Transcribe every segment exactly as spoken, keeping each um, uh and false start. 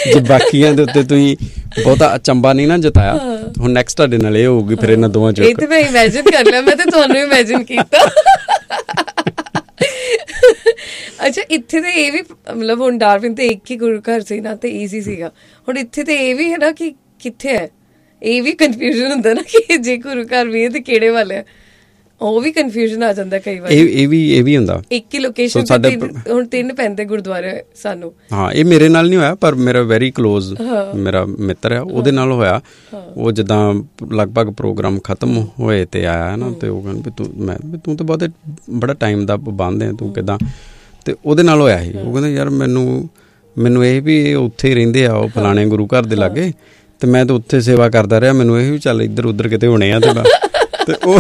ਜੇ ਬਾਕੀਆਂ ਦੇ ਉੱਤੇ ਤੁਸੀਂ ਬਹੁਤਾ ਅਚੰਬਾ ਨਹੀਂ ਨਾ ਜਤਾਇਆ, ਹੁਣ ਨੈਕਸਟ ਤੁਹਾਡੇ ਨਾਲ ਇਹ ਹੋਊਗੀ ਫਿਰ ਇਹਨਾਂ ਦੋਵਾਂ ਚੋਂ। ਇਹ ਤੇ ਮੈਂ ਇਮੈਜਿਨ ਕਰ ਲਿਆ, ਮੈਂ ਤੇ ਤੁਹਾਨੂੰ ਇਮੈਜਿਨ ਕੀਤਾ। ਅੱਛਾ, ਇੱਥੇ ਤੇ ਇਹ ਵੀ ਮਤਲਬ ਹੁਣ ਡਾਰਵਿਨ ਤੇ ਇੱਕ ਹੀ ਗੁਰੂ ਘਰ ਸੀ ਨਾ, ਤੇ ਈਜ਼ੀ ਸੀਗਾ। ਹੁਣ ਇੱਥੇ ਤੇ ਇਹ ਵੀ ਹੈ ਨਾ ਕਿ ਕਿੱਥੇ ਹੈ, ਇਹ ਵੀ ਕਨਫਿਊਜ਼ਨ ਹੁੰਦਾ ਨਾ ਕਿ ਜੇ ਗੁਰੂ ਘਰ ਵੀ ਹੈ ਤੇ ਕਿਹੜੇ ਵਾਲੇ ਆ, ਉਹ ਵੀ ਕਨਫਿਊਜ਼ਨ ਆ ਜਾਂਦਾ ਕਈ ਵਾਰ। ਇਹ ਵੀ ਇਹ ਵੀ ਹੁੰਦਾ ਇੱਕ ਹੀ ਲੋਕੇਸ਼ਨ ਤੇ ਹੁਣ ਤਿੰਨ ਪੈਂਦੇ ਗੁਰਦੁਆਰੇ ਸਾਨੂੰ। ਹਾਂ, ਇਹ ਮੇਰੇ ਨਾਲ ਨਹੀਂ ਹੋਇਆ, ਪਰ ਮੇਰਾ ਵੈਰੀ ਕਲੋਜ਼ ਮੇਰਾ ਮਿੱਤਰ ਹੈ, ਉਹਦੇ ਨਾਲ ਹੋਇਆ। ਉਹ ਜਿੱਦਾਂ ਲਗਭਗ ਪ੍ਰੋਗਰਾਮ ਖਤਮ ਹੋਏ ਤੇ ਆਇਆ ਨਾ, ਤੇ ਉਹ ਕਹਿੰਦਾ ਵੀ ਤੂੰ ਮੈਂ ਵੀ ਤੂੰ ਤਾਂ ਬਹੁਤ ਬੜਾ ਟਾਈਮ ਦਾ ਪਾਬੰਦ ਹੈ, ਤੂੰ ਕਿੱਦਾਂ, ਤੇ ਉਹਦੇ ਨਾਲ ਹੋਇਆ ਸੀ। ਉਹ ਕਹਿੰਦਾ ਯਾਰ ਮੈਨੂੰ ਮੈਨੂੰ ਇਹ ਵੀ ਉੱਥੇ ਹੀ ਰਹਿੰਦੇ ਆ ਉਹ ਫਲਾਣੇ ਗੁਰੂ ਘਰ ਦੇ ਲਾਗੇ, ਤੇ ਮੈਂ ਤਾਂ ਉੱਥੇ ਸੇਵਾ ਕਰਦਾ ਰਿਹਾ, ਮੈਨੂੰ ਇਹ ਵੀ ਚੱਲ ਇੱਧਰ ਉੱਧਰ ਕਿਤੇ ਹੋਣੇ ਆ। ਤੇ ਤੇ ਉਹ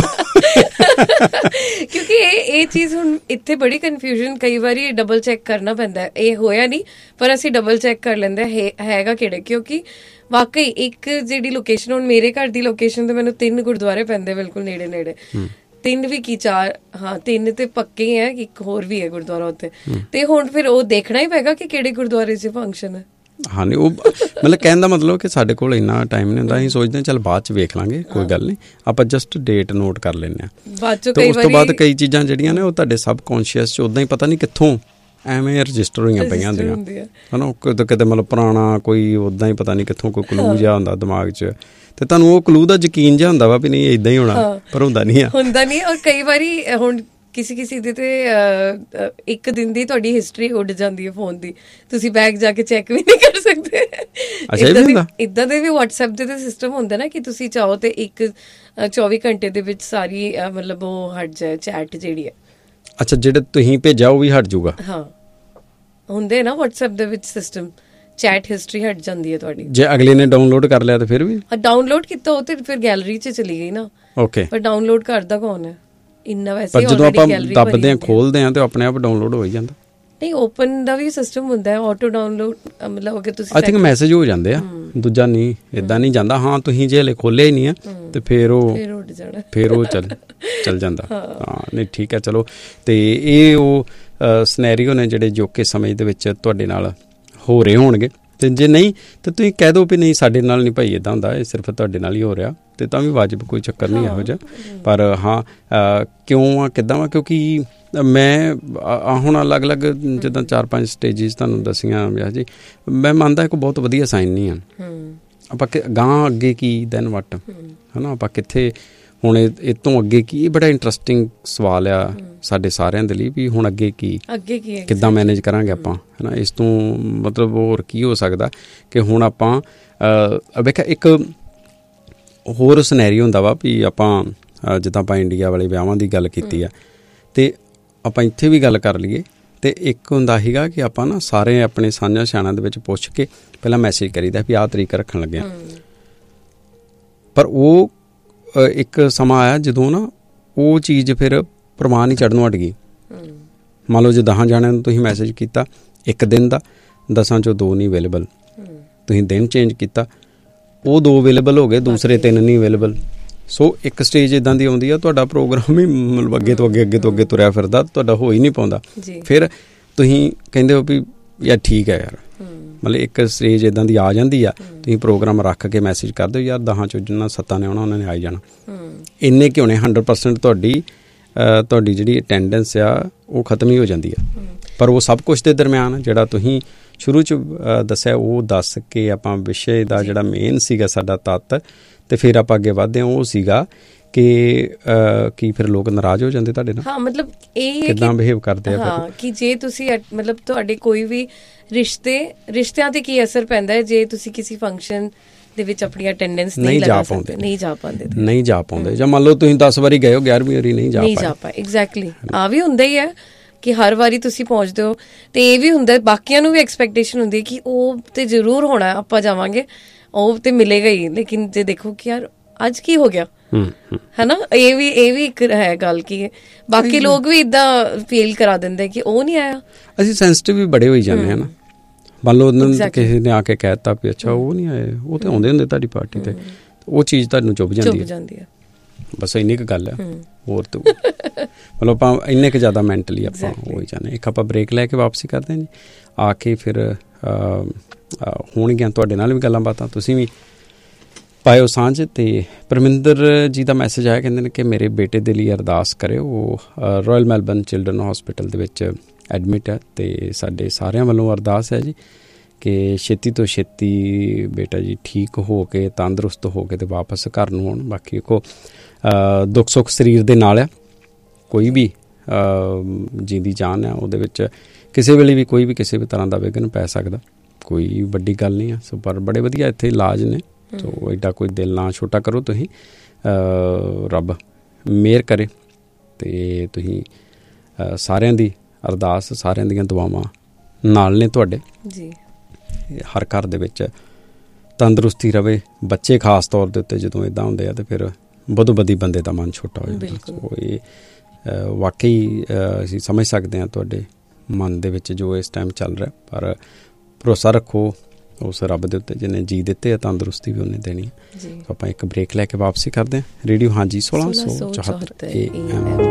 ਕਿਉਂਕਿ ਇਹ ਇਹ ਚੀਜ਼ ਹੁਣ ਇੱਥੇ ਬੜੀ ਕਨਫਿਊਜ਼ਨ, ਕਈ ਵਾਰੀ ਡਬਲ ਚੈੱਕ ਕਰਨਾ ਪੈਂਦਾ। ਇਹ ਹੋਇਆ ਨਹੀਂ, ਪਰ ਅਸੀਂ ਡਬਲ ਚੈੱਕ ਕਰ ਲੈਂਦੇ ਹੈਗਾ ਕਿਹੜੇ, ਕਿਉਂਕਿ ਵਾਕਈ ਇੱਕ ਜਿਹੜੀ ਲੋਕੇਸ਼ਨ, ਹੁਣ ਮੇਰੇ ਘਰ ਦੀ ਲੋਕੇਸ਼ਨ ਤੇ ਮੈਨੂੰ ਤਿੰਨ ਗੁਰਦੁਆਰੇ ਪੈਂਦੇ ਬਿਲਕੁਲ ਨੇੜੇ ਨੇੜੇ, ਤਿੰਨ ਵੀ ਕੀ ਚਾਰ, ਹਾਂ ਤਿੰਨ ਤੇ ਪੱਕੇ ਹੈ, ਇੱਕ ਹੋਰ ਵੀ ਹੈ ਗੁਰਦੁਆਰਾ ਉੱਥੇ। ਤੇ ਹੁਣ ਫਿਰ ਉਹ ਦੇਖਣਾ ਹੀ ਪਏਗਾ ਕਿ ਕਿਹੜੇ ਗੁਰਦੁਆਰੇ 'ਚ ਫੰਕਸ਼ਨ ਹੈ। ਹਾਂ ਨਹੀਂ, ਉਹ ਮਤਲਬ ਕਹਿਣ ਦਾ ਮਤਲਬ ਕਿ ਸਾਡੇ ਕੋਲ ਇੰਨਾ ਟਾਈਮ ਨਹੀਂ ਹੁੰਦਾ, ਅਸੀਂ ਸੋਚਦੇ ਹਾਂ ਚੱਲ ਬਾਅਦ 'ਚ ਵੇਖ ਲਾਂਗੇ, ਕੋਈ ਗੱਲ ਨਹੀਂ, ਆਪਾਂ ਜਸਟ ਡੇਟ ਨੋਟ ਕਰ ਲੈਂਦੇ ਹਾਂ। ਤੇ ਉਸ ਤੋਂ ਬਾਅਦ ਕਈ ਚੀਜ਼ਾਂ ਜਿਹੜੀਆਂ ਨੇ ਉਹ ਤੁਹਾਡੇ ਸਬ ਕੌਨਸ਼ੀਅਸ 'ਚ ਉੱਦਾਂ ਹੀ ਪਤਾ ਨਹੀਂ ਕਿੱਥੋਂ ਐਵੇਂ ਰਜਿਸਟਰ ਹੋਈਆਂ ਪਈਆਂ ਹੁੰਦੀਆਂ ਹੈ ਨਾ, ਕਿਤੇ ਕਿਤੇ ਮਤਲਬ ਪੁਰਾਣਾ ਕੋਈ ਉੱਦਾਂ ਹੀ ਪਤਾ ਨਹੀਂ ਕਿੱਥੋਂ ਕੋਈ ਕਲੂ ਜਿਹਾ ਹੁੰਦਾ ਦਿਮਾਗ 'ਚ, ਤੇ ਤੁਹਾਨੂੰ ਉਹ ਕਲੂ ਦਾ ਯਕੀਨ ਜਿਹਾ ਹੁੰਦਾ ਵਾ ਵੀ ਨਹੀਂ ਇੱਦਾਂ ਹੀ ਹੋਣਾ, ਪਰ ਹੁੰਦਾ ਨਹੀਂ ਆ ਹੁੰਦਾ ਨਹੀਂ। ਔਰ ਕਈ ਵਾਰੀ ਹੁਣ ਕਿਸੇ ਕਿਸੇ ਦੀ ਤੇ ਇੱਕ ਦਿਨ ਦੀ ਤੁਹਾਡੀ ਹਿਸਟਰੀ ਉੱਡ ਜਾਂਦੀ ਹੈ ਫੋਨ ਦੀ, ਤੁਸੀਂ ਬੈਕ ਜਾ ਕੇ ਚੈੱਕ ਵੀ ਨਹੀਂ ਕਰ ਸਕਦੇ। ਇੱਦਾਂ ਦੇ ਵੀ ਵਟਸਐਪ ਦੇ ਤੇ ਸਿਸਟਮ ਹੁੰਦਾ ਨਾ ਕਿ ਤੁਸੀਂ ਚਾਹੋ ਤੇ ਇੱਕ ਚੌਵੀ ਘੰਟੇ ਦੇ ਵਿੱਚ ਸਾਰੀ ਮਤਲਬ ਉਹ ਹਟ ਜਾਏ ਚੈਟ ਜਿਹੜੀ ਹੈ। ਅੱਛਾ, ਜਿਹੜੇ ਤੁਸੀਂ ਭੇਜਿਆ ਉਹ ਵੀ ਹਟ ਜਾਊਗਾ? ਹਾਂ, ਹੁੰਦੇ ਨਾ ਵਟਸਐਪ ਦੇ ਵਿੱਚ ਸਿਸਟਮ, ਚੈਟ ਹਿਸਟਰੀ ਹਟ ਜਾਂਦੀ ਹੈ ਤੁਹਾਡੀ। ਜੇ ਅਗਲੇ ਨੇ ਡਾਊਨਲੋਡ ਕਰ ਲਿਆ ਤਾਂ ਫਿਰ ਵੀ ਡਾਊਨਲੋਡ ਕੀਤਾ ਉਹ ਤੇ ਫਿਰ ਗੈਲਰੀ 'ਚ ਚਲੀ ਗਈ ਨਾ। ਓਕੇ, ਪਰ ਡਾਊਨਲੋਡ ਕਰਦਾ ਕੌਣ ਹੈ ਇੰਨਾ? ਵੈਸੇ ਪਰ ਜਦੋਂ ਆਪਾਂ ਦੱਬਦੇ ਹਾਂ ਖੋਲਦੇ ਹਾਂ ਤੇ ਆਪਣੇ ਆਪ ਡਾਊਨਲੋਡ ਹੋ ਹੀ ਜਾਂਦਾ। ਨਹੀਂ, ਓਪਨ ਦਾ ਵੀ ਸਿਸਟਮ ਹੁੰਦਾ ਹੈ, ਆਟੋ ਡਾਊਨਲੋਡ, ਮਤਲਬ ਅਗਰ ਤੁਸੀਂ ਆਈ ਥਿੰਕ ਮੈਸੇਜ ਹੋ ਜਾਂਦੇ ਆ, ਦੂਜਾ ਨਹੀਂ ਏਦਾਂ ਨਹੀਂ ਜਾਂਦਾ। ਹਾਂ, ਤੁਸੀਂ ਜੇ ਹਲੇ ਖੋਲਿਆ ਹੀ ਨਹੀਂ ਆ ਤੇ ਫਿਰ ਉਹ ਫਿਰ ਉਹ ਚੱਲ ਚੱਲ ਜਾਂਦਾ। ਹਾਂ ਨਹੀਂ, ਠੀਕ ਹੈ, ਚਲੋ। ਤੇ ਇਹ ਉਹ ਸਨੈਰੀਓ ਨੇ ਜਿਹੜੇ ਜੋਕੇ ਸਮੇਂ ਦੇ ਵਿੱਚ ਤੁਹਾਡੇ ਨਾਲ ਹੋ ਰਹੇ ਹੋਣਗੇ, ਤੇ ਜੇ ਨਹੀਂ ਤੇ ਤੁਸੀਂ ਕਹਿ ਦਿਓ ਵੀ ਨਹੀਂ ਸਾਡੇ ਨਾਲ ਨਹੀਂ ਭਾਈ ਇੱਦਾਂ ਹੁੰਦਾ, ਇਹ ਸਿਰਫ ਤੁਹਾਡੇ ਨਾਲ ਹੀ ਹੋ ਰਿਹਾ, ਤੇ ਤਾਂ ਵੀ ਵਾਜਬ, ਕੋਈ ਚੱਕਰ ਨਹੀਂ ਇਹੋ ਜਿਹਾ। ਪਰ ਹਾਂ ਕਿਉਂ ਆ ਕਿੱਦਾਂ ਵਾ, ਕਿਉਂਕਿ ਮੈਂ ਹੁਣ ਅਲੱਗ ਅਲੱਗ ਜਿੱਦਾਂ ਚਾਰ ਪੰਜ ਸਟੇਜਿਸ ਤੁਹਾਨੂੰ ਦੱਸੀਆਂ ਵਿਆਹ ਜੀ, ਮੈਂ ਮੰਨਦਾ ਕੋਈ ਬਹੁਤ ਵਧੀਆ ਸਾਈਨ ਨਹੀਂ ਆ। ਆਪਾਂ ਗਾਂਹ ਅੱਗੇ ਕੀ ਦੈਨ ਵੱਟ ਹੈ ਨਾ, ਆਪਾਂ ਕਿੱਥੇ ਹੁਣ ਇਹ ਤੋਂ ਅੱਗੇ ਕੀ, ਇਹ ਬੜਾ ਇੰਟਰਸਟਿੰਗ ਸਵਾਲ ਆ ਸਾਡੇ ਸਾਰਿਆਂ ਦੇ ਲਈ ਵੀ ਹੁਣ ਅੱਗੇ ਕੀ, ਅੱਗੇ ਕੀ ਕਿੱਦਾਂ ਮੈਨੇਜ ਕਰਾਂਗੇ ਆਪਾਂ, ਹੈ ਨਾ। ਇਸ ਤੋਂ ਮਤਲਬ ਹੋਰ ਕੀ ਹੋ ਸਕਦਾ ਕਿ ਹੁਣ ਆਪਾਂ ਵੇਖਿਆ ਇੱਕ ਹੋਰ ਸਨੈਰੀਓ ਹੁੰਦਾ ਵਾ ਵੀ ਆਪਾਂ ਜਿੱਦਾਂ ਆਪਾਂ ਇੰਡੀਆ ਵਾਲੇ ਵਿਆਹਾਂ ਦੀ ਗੱਲ ਕੀਤੀ ਆ, ਤੇ ਆਪਾਂ ਇੱਥੇ ਵੀ ਗੱਲ ਕਰ ਲਈਏ। ਤੇ ਇੱਕ ਹੁੰਦਾ ਸੀਗਾ ਕਿ ਆਪਾਂ ਨਾ ਸਾਰੇ ਆਪਣੇ ਸਾਂਝਾਂ ਸਿਆਣਾਂ ਦੇ ਵਿੱਚ ਪੁੱਛ ਕੇ ਪਹਿਲਾਂ ਮੈਸੇਜ ਕਰੀਦਾ ਵੀ ਆਹ ਤਰੀਕ ਰੱਖਣ ਲੱਗਿਆ, ਪਰ ਉਹ ਇੱਕ ਸਮਾਂ ਆਇਆ ਜਦੋਂ ਨਾ ਉਹ ਚੀਜ਼ ਫਿਰ ਪ੍ਰਮਾਣ ਹੀ ਚੜ੍ਹਨੋਂ ਹਟ ਗਈ। ਮੰਨ ਲਓ ਜੇ ਦਸਾਂ ਜਾਣਿਆਂ ਨੂੰ ਤੁਸੀਂ ਮੈਸੇਜ ਕੀਤਾ ਇੱਕ ਦਿਨ ਦਾ, ਦਸਾਂ 'ਚੋਂ ਦੋ ਨਹੀਂ ਅਵੇਲੇਬਲ, ਤੁਸੀਂ ਦਿਨ ਚੇਂਜ ਕੀਤਾ, ਉਹ ਦੋ ਅਵੇਲੇਬਲ ਹੋ ਗਏ, ਦੂਸਰੇ ਤਿੰਨ ਨਹੀਂ ਅਵੇਲੇਬਲ। ਸੋ ਇੱਕ ਸਟੇਜ ਇੱਦਾਂ ਦੀ ਆਉਂਦੀ ਆ, ਤੁਹਾਡਾ ਪ੍ਰੋਗਰਾਮ ਹੀ ਮਤਲਬ ਅੱਗੇ ਤੋਂ ਅੱਗੇ ਅੱਗੇ ਤੋਂ ਅੱਗੇ ਤੁਰਿਆ ਫਿਰਦਾ, ਤੁਹਾਡਾ ਹੋ ਹੀ ਨਹੀਂ ਪਾਉਂਦਾ। ਫਿਰ ਤੁਸੀਂ ਕਹਿੰਦੇ ਹੋ ਵੀ ਯਾਰ ਠੀਕ ਹੈ ਯਾਰ, ਮਤਲਬ ਇੱਕ ਸਟੇਜ ਇੱਦਾਂ ਦੀ ਆ ਜਾਂਦੀ ਆ, ਤੁਸੀਂ ਪ੍ਰੋਗਰਾਮ ਰੱਖ ਕੇ ਮੈਸੇਜ ਕਰ ਦਿਓ ਯਾਰ ਦਹਾਂ 'ਚੋਂ ਜਿੰਨਾ ਸੱਤਾਂ ਨੇ ਆਉਣਾ ਉਹਨਾਂ ਨੇ ਆ ਹੀ ਜਾਣਾ, ਇੰਨੇ ਕਿ ਹੋਣੇ ਹੰਡਰਡ ਪਰਸੈਂਟ ਤੁਹਾਡੀ ਤੁਹਾਡੀ ਜਿਹੜੀ ਅਟੈਂਡੈਂਸ ਆ ਉਹ ਖਤਮ ਹੀ ਹੋ ਜਾਂਦੀ ਆ। ਪਰ ਉਹ ਸਭ ਕੁਛ ਦੇ ਦਰਮਿਆਨ ਜਿਹੜਾ ਤੁਸੀਂ ਸ਼ੁਰੂ 'ਚ ਦੱਸਿਆ ਉਹ ਦੱਸ ਕੇ ਆਪਾਂ ਵਿਸ਼ੇ ਦਾ ਜਿਹੜਾ ਮੇਨ ਸੀਗਾ ਸਾਡਾ ਤੱਤ, ਤੇ ਫਿਰ ਆਪਾਂ ਅੱਗੇ ਵੱਧਦੇ ਹਾਂ, ਉਹ ਸੀਗਾ ਕਿ ਕੀ ਫਿਰ ਲੋਕ ਨਾਰਾਜ਼ ਹੋ ਜਾਂਦੇ ਤੁਹਾਡੇ ਨਾਲ? ਹਾਂ, ਮਤਲਬ ਇਹ ਕਿੱਦਾਂ ਬਿਹੇਵ ਕਰਦੇ ਆ? ਹਾਂ, ਕਿ ਜੇ ਤੁਸੀਂ ਮਤਲਬ ਤੁਹਾਡੇ ਕੋਈ ਵੀ ਰਿਸ਼ਤੇ ਰਿਸ਼ਤਿਆਂ 'ਤੇ ਕੀ ਅਸਰ ਪੈਂਦਾ ਹੈ ਜੇ ਤੁਸੀਂ ਕਿਸੇ ਫੰਕਸ਼ਨ ਦੇ ਵਿੱਚ ਆਪਣੀ ਅਟੈਂਡੈਂਸ ਨਹੀਂ ਲਗਾ ਪਾਉਂਦੇ, ਨਹੀਂ ਜਾ ਪਾਉਂਦੇ ਨਹੀਂ ਜਾ ਪਾਉਂਦੇ ਜਾਂ ਮੰਨ ਲਓ ਤੁਸੀਂ ਦਸ ਵਾਰੀ ਗਏ ਹੋ, ਗਿਆਰਵੀਂ ਵਾਰੀ ਨਹੀਂ ਜਾ ਨਹੀਂ ਜਾ ਪਾਏ। ਐਗਜ਼ੈਕਟਲੀ, ਆ ਵੀ ਹੁੰਦਾ ਹੀ ਹੈ ਕਿ ਹਰ ਵਾਰੀ ਤੁਸੀਂ ਪਹੁੰਚਦੇ ਹੋ, ਤੇ ਇਹ ਵੀ ਹੁੰਦਾ ਬਾਕੀਆਂ ਨੂੰ ਵੀ ਐਕਸਪੈਕਟੇਸ਼ਨ ਹੁੰਦੀ ਹੈ ਕਿ ਉਹ ਤੇ ਜ਼ਰੂਰ ਹੋਣਾ, ਆਪਾਂ ਜਾਵਾਂਗੇ, ਉਹ ਤੇ ਮਿਲੇਗਾ ਹੀ। ਲੇਕਿਨ ਜੇ ਦੇਖੋ ਕਿ ਯਾਰ ਅੱਜ ਕੀ ਹੋ ਗਿਆ, ਹੈ ਨਾ, ਇਹ ਵੀ ਇਹ ਵੀ ਇੱਕ ਹੈ ਗੱਲ ਕਿ ਬਾਕੀ ਲੋਕ ਵੀ ਇੱਦਾਂ ਫੀਲ ਕਰਾ ਦਿੰਦੇ ਕਿ ਉਹ ਨਹੀਂ ਆਇਆ। ਅਸੀਂ ਸੈਂਸਿਟਿਵ ਵੀ ਬੜੇ ਹੋਈ ਜਾਂਦੇ ਹਾਂ ਨਾ। ਮੰਨ ਲਓ ਕਿਸੇ ਨੇ ਆ ਕੇ ਕਹਿ ਦਿੱਤਾ ਵੀ ਅੱਛਾ ਉਹ ਨਹੀਂ ਆਏ, ਉਹ ਤਾਂ ਆਉਂਦੇ ਹੁੰਦੇ ਤੁਹਾਡੀ ਪਾਰਟੀ 'ਤੇ, ਉਹ ਚੀਜ਼ ਤੁਹਾਨੂੰ ਚੁੱਭ ਜਾਂਦੀ ਹੈ। ਬਸ ਇੰਨੀ ਕੁ ਗੱਲ ਹੈ, ਹੋਰ ਤਾਂ ਮਤਲਬ ਆਪਾਂ ਇੰਨੇ ਕੁ ਜ਼ਿਆਦਾ ਮੈਂਟਲੀ ਆਪਾਂ ਹੋ ਹੀ ਜਾਂਦੇ। ਇੱਕ ਆਪਾਂ ਬ੍ਰੇਕ ਲੈ ਕੇ ਵਾਪਸੀ ਕਰਦੇ ਹਾਂ ਜੀ, ਆ ਕੇ ਫਿਰ ਹੋਣਗੀਆਂ ਤੁਹਾਡੇ ਨਾਲ ਵੀ ਗੱਲਾਂ ਬਾਤਾਂ, ਤੁਸੀਂ ਵੀ ਪਾਇਓ ਸਾਂਝ। ਅਤੇ ਪਰਮਿੰਦਰ ਜੀ ਦਾ ਮੈਸੇਜ ਆਇਆ, ਕਹਿੰਦੇ ਨੇ ਕਿ ਮੇਰੇ ਬੇਟੇ ਦੇ ਲਈ ਅਰਦਾਸ ਕਰਿਓ, ਉਹ ਰਾਇਲ ਮੈਲਬਰਨ ਚਿਲਡਰਨ ਹੌਸਪੀਟਲ ਦੇ ਵਿੱਚ ਐਡਮਿਟ ਹੈ, ਅਤੇ ਸਾਡੇ ਸਾਰਿਆਂ ਵੱਲੋਂ ਅਰਦਾਸ ਹੈ ਜੀ ਕਿ ਛੇਤੀ ਤੋਂ ਛੇਤੀ ਬੇਟਾ ਜੀ ਠੀਕ ਹੋ ਕੇ ਤੰਦਰੁਸਤ ਹੋ ਕੇ ਅਤੇ ਵਾਪਸ ਘਰ ਨੂੰ ਆਉਣ। ਬਾਕੀ ਕੋ ਦੁੱਖ ਸੁੱਖ ਸਰੀਰ ਦੇ ਨਾਲ ਆ, ਕੋਈ ਵੀ ਜਿੰਦੀ ਜਾਨ ਆ ਉਹਦੇ ਵਿੱਚ ਕਿਸੇ ਵੇਲੇ ਵੀ ਕੋਈ ਵੀ ਕਿਸੇ ਵੀ ਤਰ੍ਹਾਂ ਦਾ ਵਿਘਨ ਪੈ ਸਕਦਾ, ਕੋਈ ਵੱਡੀ ਗੱਲ ਨਹੀਂ ਆ। ਸੋ ਪਰ ਬੜੇ ਵਧੀਆ ਇੱਥੇ ਇਲਾਜ ਨੇ, ਸੋ ਐਡਾ ਕੋਈ ਦਿਲ ਨਾ ਛੋਟਾ ਕਰੋ ਤੁਸੀਂ, ਰੱਬ ਮਿਹਰ ਕਰੇ। ਅਤੇ ਤੁਸੀਂ ਸਾਰਿਆਂ ਦੀ ਅਰਦਾਸ, ਸਾਰਿਆਂ ਦੀਆਂ ਦੁਆਵਾਂ ਨਾਲ ਨੇ ਤੁਹਾਡੇ ਜੀ। ਹਰ ਘਰ ਦੇ ਵਿੱਚ ਤੰਦਰੁਸਤੀ ਰਵੇ, ਬੱਚੇ ਖਾਸ ਤੌਰ ਦੇ ਉੱਤੇ ਜਦੋਂ ਇੱਦਾਂ ਹੁੰਦੇ ਆ ਤਾਂ ਫਿਰ ਬਦੋ ਬਦੀ ਬੰਦੇ ਦਾ ਮਨ ਛੋਟਾ ਹੋ ਜਾਂਦਾ। ਸੋ ਇਹ ਵਾਕਈ ਅਸੀਂ ਸਮਝ ਸਕਦੇ ਹਾਂ ਤੁਹਾਡੇ ਮਨ ਦੇ ਵਿੱਚ ਜੋ ਇਸ ਟਾਈਮ ਚੱਲ ਰਿਹਾ, ਪਰ ਭਰੋਸਾ ਰੱਖੋ ਉਸ ਰੱਬ ਦੇ ਉੱਤੇ ਜਿਹਨੇ ਜੀ ਦਿੱਤੇ ਆ, ਤੰਦਰੁਸਤੀ ਵੀ ਉਹਨੇ ਦੇਣੀ ਹੈ। ਆਪਾਂ ਇੱਕ ਬ੍ਰੇਕ ਲੈ ਕੇ ਵਾਪਸੀ ਕਰਦੇ ਹਾਂ। ਰੇਡੀਓ ਹਾਂਜੀ ਸੋਲਾਂ ਸੌ ਚੌਹੱਤਰ ਏ ਐਮ।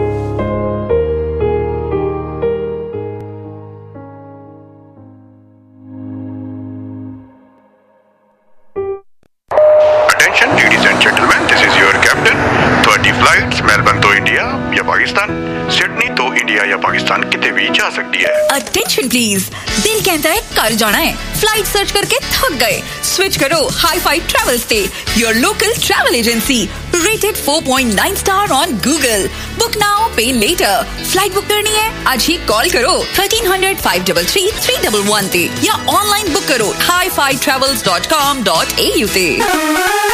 फ्लाइट्स मेलबर्न तो इंडिया या पाकिस्तान, सिडनी तो इंडिया या पाकिस्तान किते भी जा सकती है। अटेंशन प्लीज, दिल कहता है कर जाना है, फ्लाइट सर्च करके थक गए, स्विच करो हाई फाई ट्रैवल्स से, your local travel agency, rated four point nine star on Google. Book now पे लेटर। फ्लाइट बुक करनी है आज ही कॉल करो thirteen hundred five double three three double one ते, या ऑनलाइन बुक करो hi fi travels dot com dot A you ते।